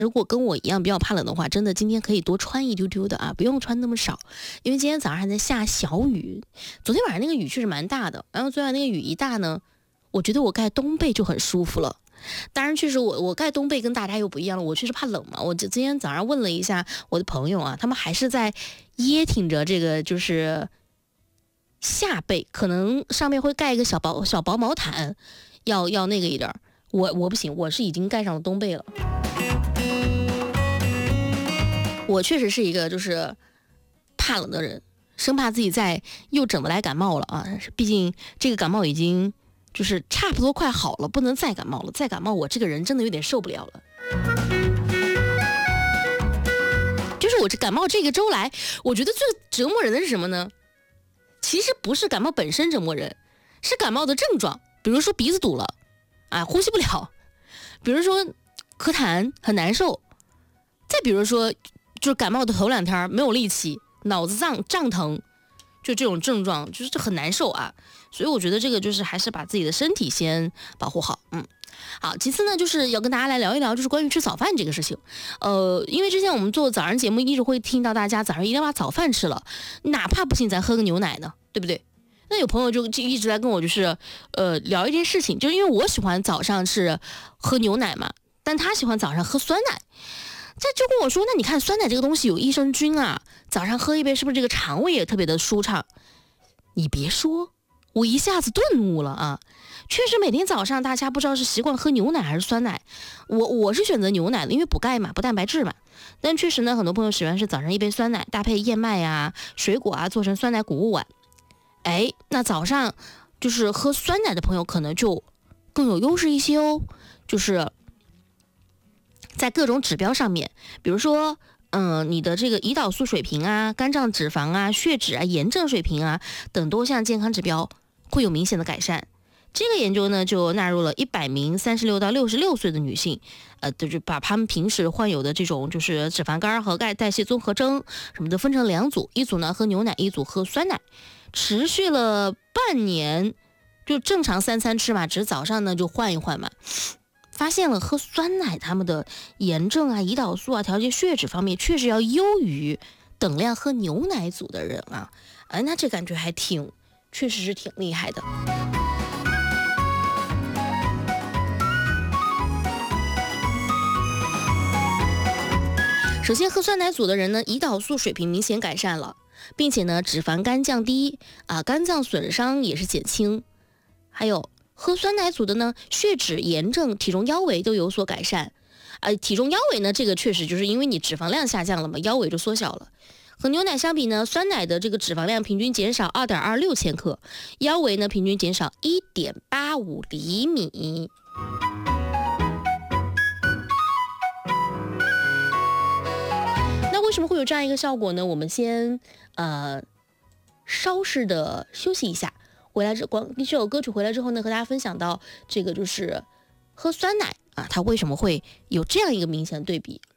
如果跟我一样比较怕冷的话，真的今天可以多穿一丢丢的啊，不用穿那么少。因为今天早上还在下小雨，昨天晚上那个雨确实蛮大的，然后昨晚那个雨一大呢，我觉得我盖冬被就很舒服了。当然确实我盖冬被跟大家又不一样了，我确实怕冷嘛。我今天早上问了一下我的朋友啊，他们还是在掖挺着这个就是下被，可能上面会盖一个小薄毛毯，要那个一点。我不行，我是已经盖上了冬被了。我确实是一个就是怕冷的人，生怕自己再又整不来感冒了啊！毕竟这个感冒已经就是差不多快好了，不能再感冒了。再感冒，我这个人真的有点受不了了。就是我这感冒这个周来，我觉得最折磨人的是什么呢？其实不是感冒本身折磨人，是感冒的症状，比如说鼻子堵了，啊，呼吸不了，比如说咳痰很难受，再比如说就是感冒的头2天没有力气，脑子胀疼，就这种症状就是很难受啊。所以我觉得这个就是还是把自己的身体先保护好。好，其次呢就是要跟大家来聊一聊就是关于吃早饭这个事情。因为之前我们做早上节目一直会听到大家早上一定要把早饭吃了，哪怕不行咱喝个牛奶呢，对不对？那有朋友就一直在跟我就是聊一件事情，就是因为我喜欢早上是喝牛奶嘛，但他喜欢早上喝酸奶。他就跟我说，那你看酸奶这个东西有益生菌啊，早上喝一杯是不是这个肠胃也特别的舒畅？你别说，我一下子顿悟了啊！确实每天早上大家不知道是习惯喝牛奶还是酸奶，我是选择牛奶的，因为补钙嘛，补蛋白质嘛。但确实呢，很多朋友喜欢是早上一杯酸奶，搭配燕麦啊、水果啊，做成酸奶谷物碗。那早上就是喝酸奶的朋友可能就更有优势一些哦，就是在各种指标上面，比如说你的这个胰岛素水平啊、肝脏脂肪啊、血脂啊、炎症水平啊等多项健康指标会有明显的改善。这个研究呢就纳入了100名36到66岁的女性，就是把她们平时患有的这种就是脂肪肝和钙代谢综合征什么的分成2组，一组呢喝牛奶，一组喝酸奶，持续了半年，就正常3餐吃嘛，只是早上呢就换一换嘛。发现了喝酸奶他们的炎症啊、胰岛素啊、调节血脂方面确实要优于等量喝牛奶组的人啊。那这感觉还确实是挺厉害的。首先喝酸奶组的人呢，胰岛素水平明显改善了，并且呢脂肪肝降低啊，肝脏损伤也是减轻。还有喝酸奶组的呢，血脂、炎症、体重腰围都有所改善。体重腰围呢，这个确实就是因为你脂肪量下降了嘛，腰围就缩小了。和牛奶相比呢，酸奶的这个脂肪量平均减少2.26千克，腰围呢平均减少1.85厘米。那为什么会有这样一个效果呢？我们先稍事的休息一下，回来这首歌曲回来之后呢，和大家分享到这个就是喝酸奶啊，它为什么会有这样一个明显的对比。